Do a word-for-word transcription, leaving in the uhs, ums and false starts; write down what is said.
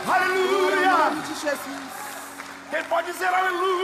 Aleluia. Em nome de Jesus. Quem pode dizer aleluia?